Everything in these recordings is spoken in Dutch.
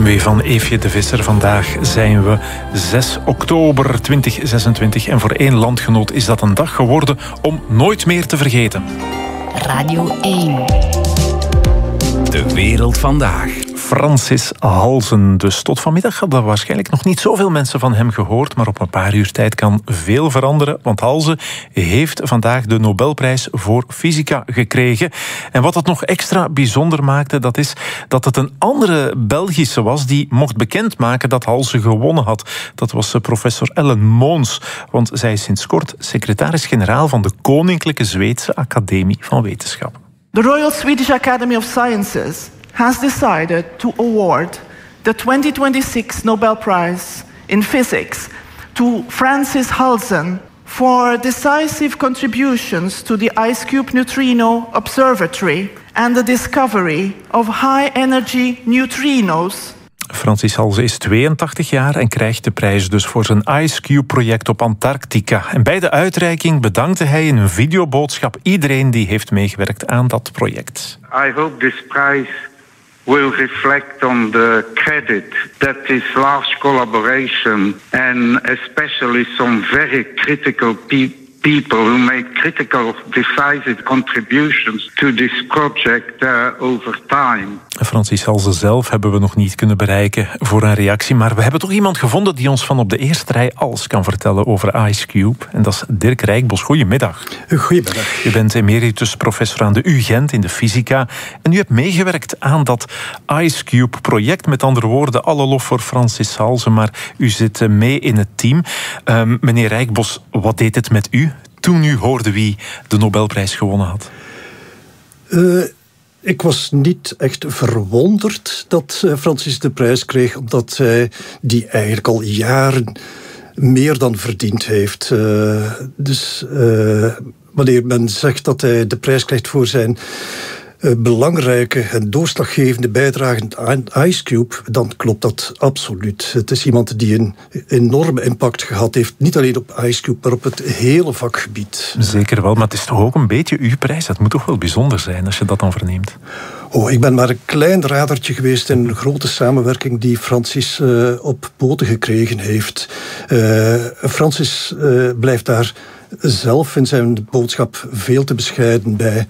BMW van Eefje de Visser. Vandaag zijn we 6 oktober 2026 en voor één landgenoot is dat een dag geworden om nooit meer te vergeten. Radio 1. De wereld vandaag. Francis Halsen. Dus tot vanmiddag hadden waarschijnlijk nog niet zoveel mensen van hem gehoord, maar op een paar uur tijd kan veel veranderen, want Halsen heeft vandaag de Nobelprijs voor Fysica gekregen. En wat het nog extra bijzonder maakte, dat is dat het een andere Belgische was die mocht bekendmaken dat Halsen gewonnen had. Dat was professor Ellen Moons, want zij is sinds kort secretaris-generaal van de Koninklijke Zweedse Academie van Wetenschap. The Royal Swedish Academy of Sciences has decided to award the 2026 Nobel Prize in Physics to Francis Halsen for decisive contributions to the IceCube Neutrino Observatory and the discovery of high-energy neutrinos. Francis Halsen is 82 jaar en krijgt de prijs dus voor zijn IceCube-project op Antarctica. En bij de uitreiking bedankte hij in een videoboodschap iedereen die heeft meegewerkt aan dat project. I hope this prize will reflect on the credit that this large collaboration and especially some very critical people who made critical, decisive contributions to this project over time. Francis Halsen zelf hebben we nog niet kunnen bereiken voor een reactie, maar we hebben toch iemand gevonden die ons van op de eerste rij alles kan vertellen over IceCube. En dat is Dirk Rijkbos. Goedemiddag. Goedemiddag. U bent emeritus professor aan de UGent in de fysica en u hebt meegewerkt aan dat IceCube-project. Met andere woorden, alle lof voor Francis Halsen, maar u zit mee in het team. Meneer Rijkbos, wat deed het met u toen u hoorde wie de Nobelprijs gewonnen had? Ik was niet echt verwonderd dat Francis de prijs kreeg, omdat hij die eigenlijk al jaren meer dan verdiend heeft. Wanneer men zegt dat hij de prijs krijgt voor zijn belangrijke en doorslaggevende bijdrage aan IceCube, dan klopt dat absoluut. Het is iemand die een enorme impact gehad heeft, niet alleen op IceCube, maar op het hele vakgebied. Zeker wel, maar het is toch ook een beetje uw prijs? Dat moet toch wel bijzonder zijn als je dat dan verneemt? Ik ben maar een klein radertje geweest in een grote samenwerking die Francis op poten gekregen heeft. Francis blijft daar zelf in zijn boodschap veel te bescheiden bij.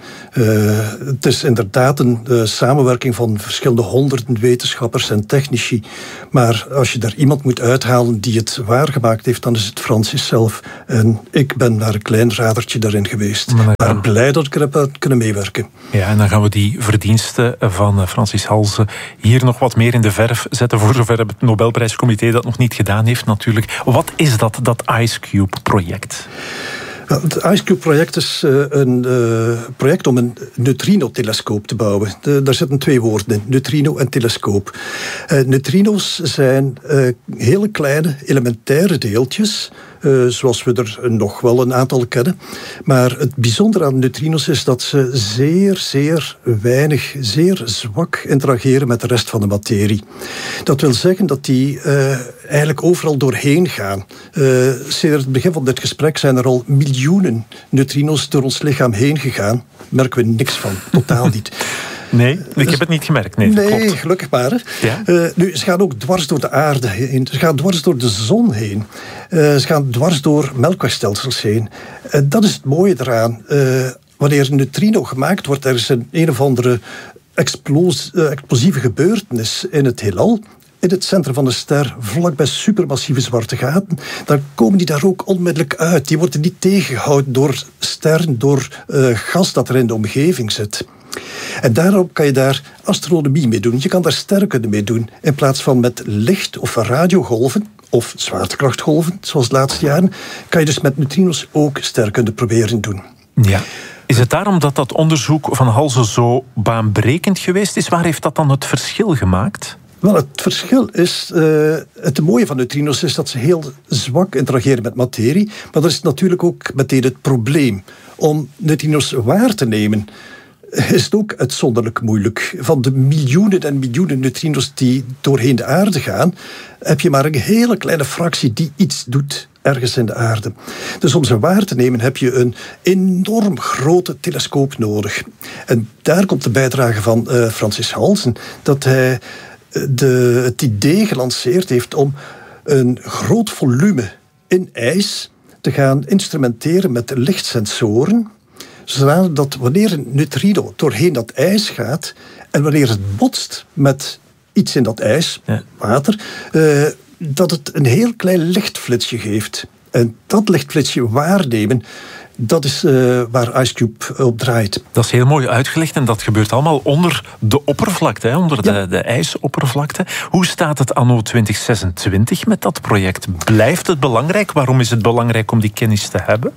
Het is inderdaad een samenwerking van verschillende honderden wetenschappers en technici. Maar als je daar iemand moet uithalen die het waargemaakt heeft, dan is het Francis zelf. En ik ben maar een klein radertje daarin geweest. Maar blij dat ik er heb kunnen meewerken. Ja, en dan gaan we die verdiensten van Francis Halsen hier nog wat meer in de verf zetten, voor zover het Nobelprijscomité dat nog niet gedaan heeft natuurlijk. Wat is dat IceCube-project? Het IceCube-project is een project om een neutrino-telescoop te bouwen. Daar zitten twee woorden in, neutrino en telescoop. Neutrino's zijn hele kleine elementaire deeltjes, zoals we er nog wel een aantal kennen. Maar het bijzondere aan neutrino's is dat ze zeer weinig, zeer zwak interageren met de rest van de materie. Dat wil zeggen dat die eigenlijk overal doorheen gaan. Sinds het begin van dit gesprek zijn er al miljoenen neutrino's door ons lichaam heen gegaan. Merken we niks van, totaal niet. Nee, ik heb het niet gemerkt. Nee, klopt. Gelukkig maar. Ja? Nu, ze gaan ook dwars door de aarde heen. Ze gaan dwars door de zon heen. Ze gaan dwars door melkwegstelsels heen. Dat is het mooie eraan. Wanneer een neutrino gemaakt wordt, er is een of andere explosieve gebeurtenis in het heelal, in het centrum van de ster, vlakbij supermassieve zwarte gaten, dan komen die daar ook onmiddellijk uit. Die worden niet tegengehouden door sterren, door gas dat er in de omgeving zit. En daarom kan je daar astronomie mee doen. Je kan daar sterrenkunde mee doen. In plaats van met licht of radiogolven of zwaartekrachtgolven, zoals de laatste jaren, kan je dus met neutrino's ook sterrenkunde proberen doen. Ja. Is het daarom dat dat onderzoek van Halsen zo baanbrekend geweest is? Waar heeft dat dan het verschil gemaakt? Wel, het verschil is, het mooie van neutrino's is dat ze heel zwak interageren met materie, maar dat is natuurlijk ook meteen het probleem. Om neutrino's waar te nemen is het ook uitzonderlijk moeilijk. Van de miljoenen en miljoenen neutrino's die doorheen de aarde gaan, heb je maar een hele kleine fractie die iets doet ergens in de aarde. Dus om ze waar te nemen heb je een enorm grote telescoop nodig. En daar komt de bijdrage van Francis Halsen, dat hij het idee gelanceerd heeft om een groot volume in ijs te gaan instrumenteren met lichtsensoren, zodat wanneer een neutrino doorheen dat ijs gaat en wanneer het botst met iets in dat ijs, water, dat het een heel klein lichtflitsje geeft. En dat lichtflitsje waarnemen, dat is waar IceCube op draait. Dat is heel mooi uitgelegd en dat gebeurt allemaal onder de oppervlakte, onder de ijsoppervlakte. Hoe staat het anno 2026 met dat project? Blijft het belangrijk? Waarom is het belangrijk om die kennis te hebben?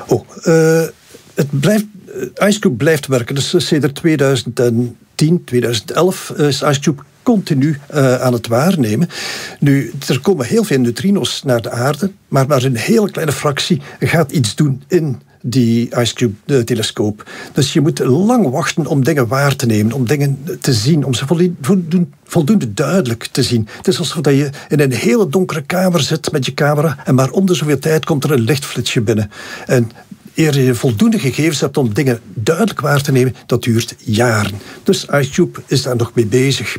IceCube blijft werken. Dus sinds 2010, 2011 is IceCube continu aan het waarnemen. Nu, er komen heel veel neutrino's naar de aarde, maar een hele kleine fractie gaat iets doen in die IceCube-telescoop. Dus je moet lang wachten om dingen waar te nemen, om dingen te zien, om ze voldoende duidelijk te zien. Het is alsof je in een hele donkere kamer zit met je camera en maar om de zoveel tijd komt er een lichtflitsje binnen. En eer je voldoende gegevens hebt om dingen duidelijk waar te nemen, dat duurt jaren. Dus IceCube is daar nog mee bezig.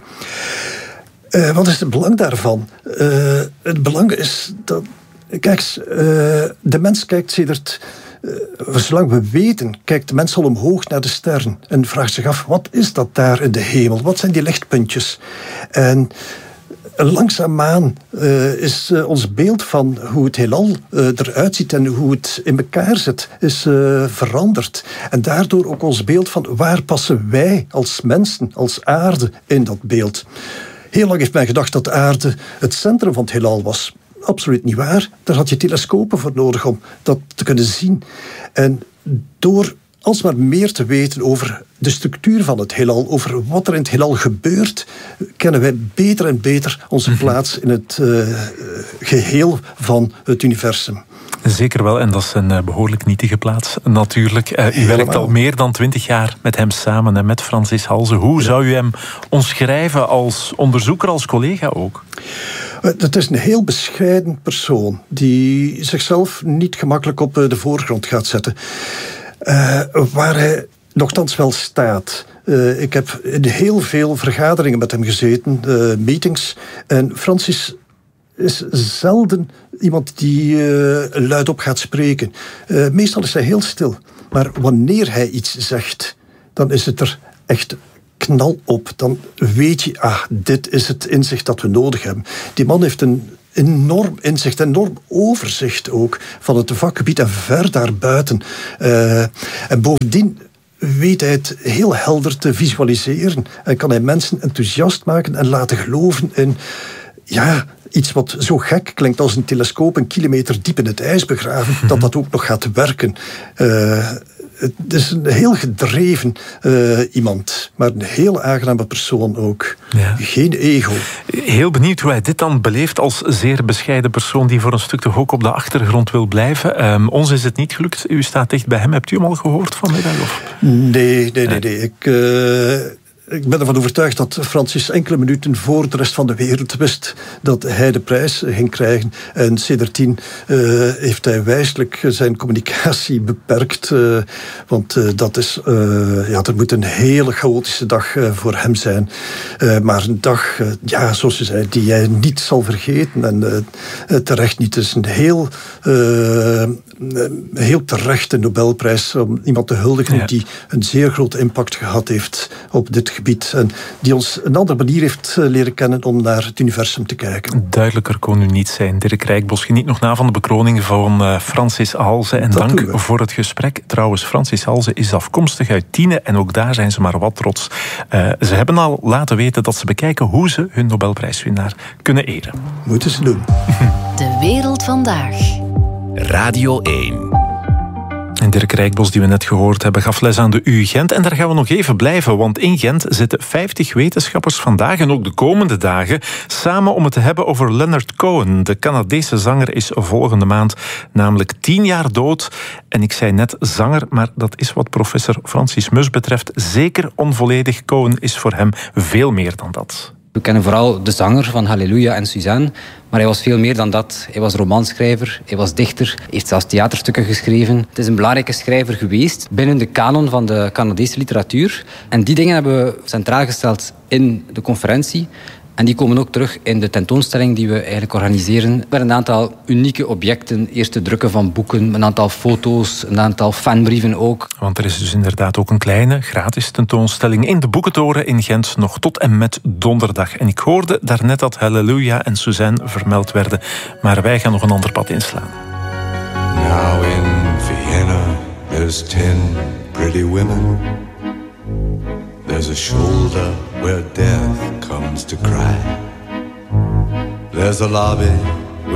Wat is het belang daarvan? Het belang is dat, kijk, de mens kijkt sedert, zolang we weten, kijkt de mens al omhoog naar de sterren en vraagt zich af, wat is dat daar in de hemel? Wat zijn die lichtpuntjes? En langzaamaan is ons beeld van hoe het heelal eruit ziet en hoe het in elkaar zit, is veranderd. En daardoor ook ons beeld van waar passen wij als mensen, als aarde in dat beeld. Heel lang heeft men gedacht dat de aarde het centrum van het heelal was. Absoluut niet waar. Daar had je telescopen voor nodig om dat te kunnen zien. En door alsmaar meer te weten over de structuur van het heelal, over wat er in het heelal gebeurt, kennen wij beter en beter onze plaats in het geheel van het universum. Zeker wel, en dat is een behoorlijk nietige plaats natuurlijk. U werkt al meer dan 20 jaar met hem samen en met Francis Halse. Hoe zou u hem omschrijven als onderzoeker, als collega ook? Het is een heel bescheiden persoon die zichzelf niet gemakkelijk op de voorgrond gaat zetten. Waar hij nogthans wel staat. Ik heb in heel veel vergaderingen met hem gezeten, meetings. En Francis is zelden iemand die luidop gaat spreken. Meestal is hij heel stil. Maar wanneer hij iets zegt, dan is het er echt knal op. Dan weet je, dit is het inzicht dat we nodig hebben. Die man heeft een enorm inzicht, enorm overzicht ook van het vakgebied en ver daarbuiten. En bovendien weet hij het heel helder te visualiseren en kan hij mensen enthousiast maken en laten geloven in iets wat zo gek klinkt als een telescoop een kilometer diep in het ijs begraven, dat ook nog gaat werken. Het is een heel gedreven iemand, maar een heel aangename persoon ook. Ja. Geen ego. Heel benieuwd hoe hij dit dan beleeft als zeer bescheiden persoon die voor een stuk toch ook op de achtergrond wil blijven. Ons is het niet gelukt. U staat dicht bij hem. Hebt u hem al gehoord vanmiddag? Of? Nee. Ik ben ervan overtuigd dat Francis enkele minuten voor de rest van de wereld wist dat hij de prijs ging krijgen. En sedertdien heeft hij wijselijk zijn communicatie beperkt. Want dat is, er moet een hele chaotische dag voor hem zijn. Maar een dag, zoals je zei, die hij niet zal vergeten. En terecht niet. Het is een heel terechte Nobelprijs om iemand te huldigen die een zeer grote impact gehad heeft op dit gebied en die ons een andere manier heeft leren kennen om naar het universum te kijken. Duidelijker kon u niet zijn. Dirk Rijkbos geniet nog na van de bekroning van Francis Halse en dank voor het gesprek. Trouwens, Francis Halse is afkomstig uit Tiene en ook daar zijn ze maar wat trots. Ze hebben al laten weten dat ze bekijken hoe ze hun Nobelprijswinnaar kunnen eren. Moeten ze doen. De wereld vandaag. Radio 1. En Dirk Rijkbos, die we net gehoord hebben, gaf les aan de UU Gent. En daar gaan we nog even blijven, want in Gent zitten 50 wetenschappers vandaag en ook de komende dagen samen om het te hebben over Leonard Cohen. De Canadese zanger is volgende maand namelijk 10 jaar dood. En ik zei net zanger, maar dat is wat professor Francis Mus betreft zeker onvolledig. Cohen is voor hem veel meer dan dat. We kennen vooral de zanger van Halleluja en Suzanne, maar hij was veel meer dan dat. Hij was romanschrijver, hij was dichter, hij heeft zelfs theaterstukken geschreven. Het is een belangrijke schrijver geweest binnen de kanon van de Canadese literatuur. En die dingen hebben we centraal gesteld in de conferentie. En die komen ook terug in de tentoonstelling die we eigenlijk organiseren. Er een aantal unieke objecten, eerste drukken van boeken, een aantal foto's, een aantal fanbrieven ook. Want er is dus inderdaad ook een kleine, gratis tentoonstelling in de Boekentoren in Gent, nog tot en met donderdag. En ik hoorde daarnet dat Halleluja en Suzanne vermeld werden, maar wij gaan nog een ander pad inslaan. Now in Vienna there's 10 pretty women. There's a shoulder where death comes to cry. There's a lobby